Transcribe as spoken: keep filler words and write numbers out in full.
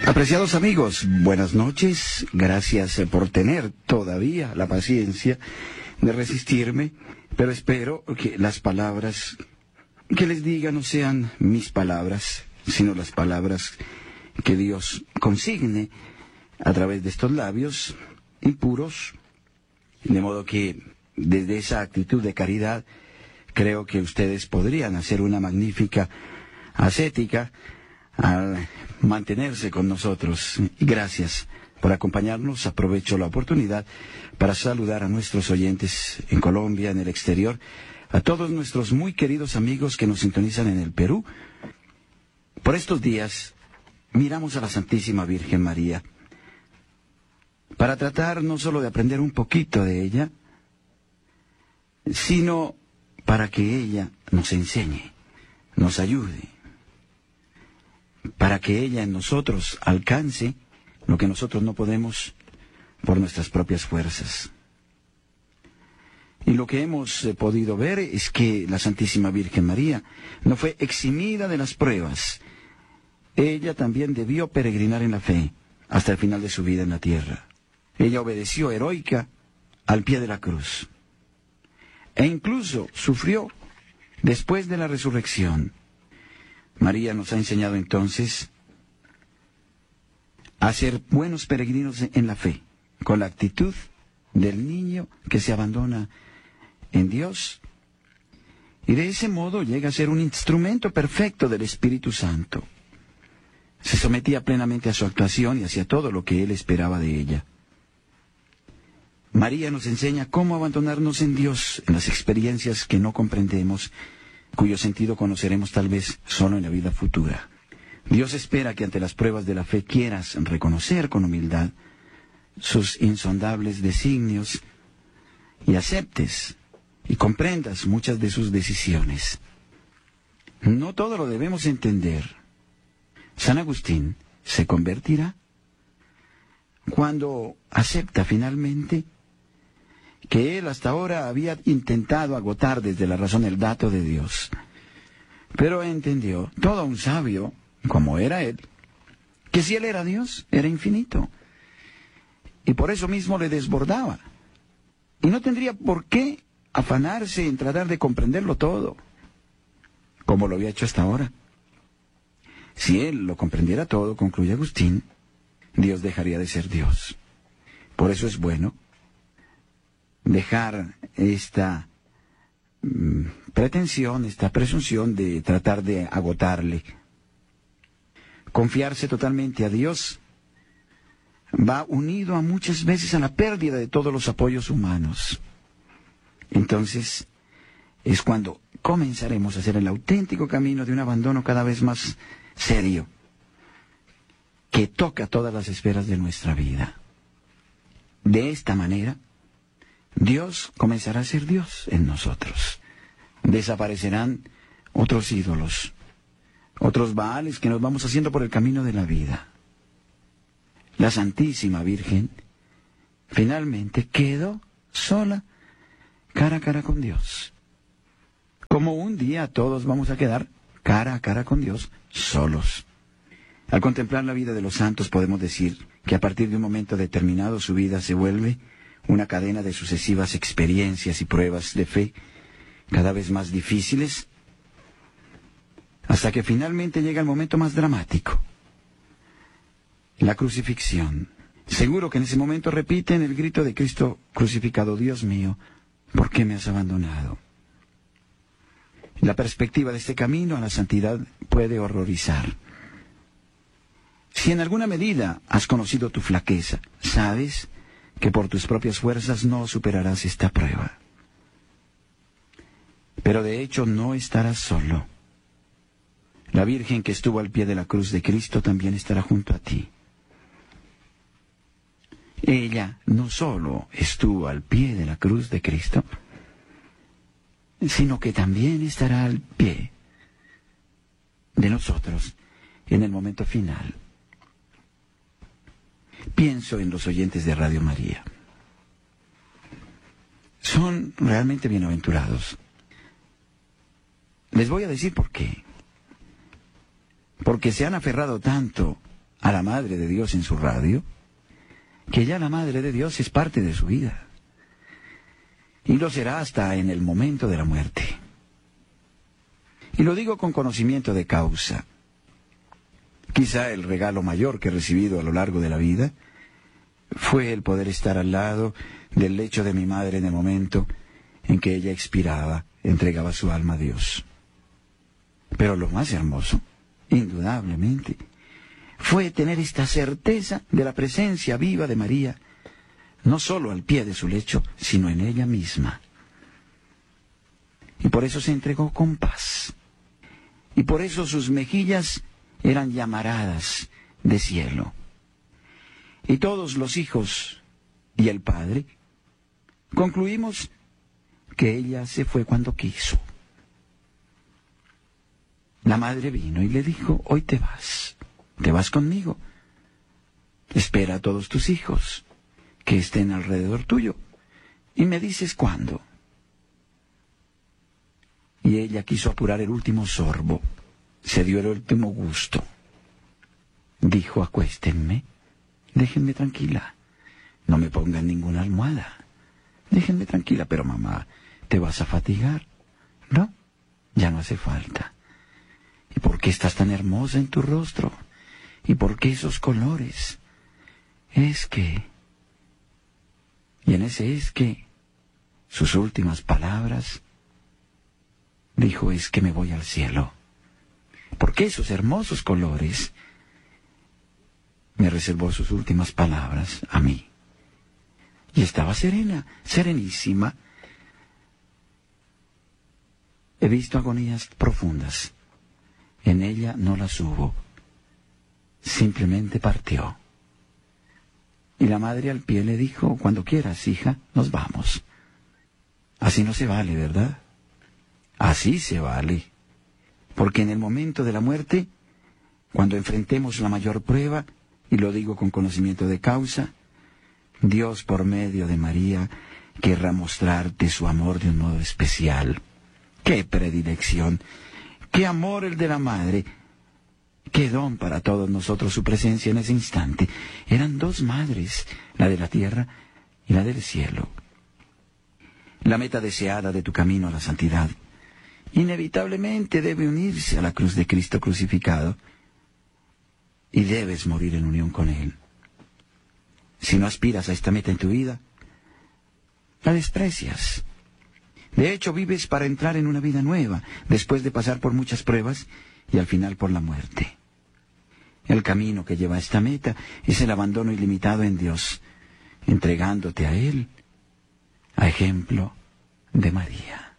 Apreciados amigos, buenas noches. Gracias por tener todavía la paciencia de resistirme, pero espero que las palabras que les diga no sean mis palabras, sino las palabras que Dios consigne a través de estos labios impuros, de modo que desde esa actitud de caridad creo que ustedes podrían hacer una magnífica ascética al mantenerse con nosotros. Gracias por acompañarnos. Aprovecho la oportunidad para saludar a nuestros oyentes en Colombia, en el exterior, a todos nuestros muy queridos amigos que nos sintonizan en el Perú. Por estos días miramos a la Santísima Virgen María para tratar no solo de aprender un poquito de ella, sino para que ella nos enseñe, nos ayude, para que ella en nosotros alcance lo que nosotros no podemos por nuestras propias fuerzas. Y lo que hemos eh, podido ver es que la Santísima Virgen María no fue eximida de las pruebas. Ella también debió peregrinar en la fe hasta el final de su vida en la tierra. Ella obedeció heroica al pie de la cruz. E incluso sufrió después de la resurrección. María nos ha enseñado entonces a ser buenos peregrinos en la fe, con la actitud del niño que se abandona en Dios, y de ese modo llega a ser un instrumento perfecto del Espíritu Santo. Se sometía plenamente a su actuación y hacia todo lo que Él esperaba de ella. María nos enseña cómo abandonarnos en Dios, en las experiencias que no comprendemos, cuyo sentido conoceremos tal vez solo en la vida futura. Dios espera que ante las pruebas de la fe quieras reconocer con humildad sus insondables designios y aceptes y comprendas muchas de sus decisiones. No todo lo debemos entender. San Agustín se convertirá cuando acepta finalmente que él hasta ahora había intentado agotar desde la razón el dato de Dios. Pero entendió, todo un sabio, como era él, que si él era Dios, era infinito. Y por eso mismo le desbordaba. Y no tendría por qué afanarse en tratar de comprenderlo todo, como lo había hecho hasta ahora. Si él lo comprendiera todo, concluye Agustín, Dios dejaría de ser Dios. Por eso es bueno dejar esta mm, pretensión, esta presunción de tratar de agotarle. Confiarse totalmente a Dios va unido a muchas veces a la pérdida de todos los apoyos humanos. Entonces es cuando comenzaremos a hacer el auténtico camino de un abandono cada vez más serio, que toca todas las esferas de nuestra vida. De esta manera, Dios comenzará a ser Dios en nosotros. Desaparecerán otros ídolos, otros baales que nos vamos haciendo por el camino de la vida. La Santísima Virgen finalmente quedó sola, cara a cara con Dios. Como un día todos vamos a quedar cara a cara con Dios, solos. Al contemplar la vida de los santos podemos decir que a partir de un momento determinado su vida se vuelve una cadena de sucesivas experiencias y pruebas de fe, cada vez más difíciles, hasta que finalmente llega el momento más dramático, la crucifixión. Seguro que en ese momento repiten el grito de Cristo crucificado: Dios mío, ¿por qué me has abandonado? La perspectiva de este camino a la santidad puede horrorizar. Si en alguna medida has conocido tu flaqueza, sabes que por tus propias fuerzas no superarás esta prueba. Pero de hecho no estarás solo. La Virgen que estuvo al pie de la cruz de Cristo también estará junto a ti. Ella no solo estuvo al pie de la cruz de Cristo, sino que también estará al pie de nosotros en el momento final. Pienso en los oyentes de Radio María. Son realmente bienaventurados. Les voy a decir por qué. Porque se han aferrado tanto a la Madre de Dios en su radio, que ya la Madre de Dios es parte de su vida. Y lo será hasta en el momento de la muerte. Y lo digo con conocimiento de causa. Quizá el regalo mayor que he recibido a lo largo de la vida fue el poder estar al lado del lecho de mi madre en el momento en que ella expiraba, entregaba su alma a Dios. Pero lo más hermoso, indudablemente, fue tener esta certeza de la presencia viva de María, no solo al pie de su lecho, sino en ella misma. Y por eso se entregó con paz. Y por eso sus mejillas eran llamaradas de cielo. Y todos los hijos y el Padre concluimos que ella se fue cuando quiso. La madre vino y le dijo, hoy te vas, te vas conmigo. Espera a todos tus hijos, que estén alrededor tuyo, y me dices cuándo. Y ella quiso apurar el último sorbo, se dio el último gusto. Dijo, acuéstenme, déjenme tranquila, no me pongan ninguna almohada, déjenme tranquila, pero mamá, ¿te vas a fatigar? No, ya no hace falta. ¿Y por qué estás tan hermosa en tu rostro? ¿Y por qué esos colores? Es que... Y en ese es que, sus últimas palabras, dijo, es que me voy al cielo. Porque esos hermosos colores me reservó sus últimas palabras a mí. Y estaba serena, serenísima. He visto agonías profundas. En ella no las hubo. Simplemente partió. Y la madre al pie le dijo, cuando quieras, hija, nos vamos. Así no se vale, ¿verdad? Así se vale. Porque en el momento de la muerte, cuando enfrentemos la mayor prueba, y lo digo con conocimiento de causa, Dios por medio de María querrá mostrarte su amor de un modo especial. ¡Qué predilección! ¡Qué amor el de la madre! ¡Qué don para todos nosotros su presencia en ese instante! Eran dos madres, la de la tierra y la del cielo. La meta deseada de tu camino a la santidad inevitablemente debe unirse a la cruz de Cristo crucificado y debes morir en unión con Él. Si no aspiras a esta meta en tu vida, la desprecias. De hecho, vives para entrar en una vida nueva, después de pasar por muchas pruebas y al final por la muerte. El camino que lleva a esta meta es el abandono ilimitado en Dios, entregándote a Él, a ejemplo de María.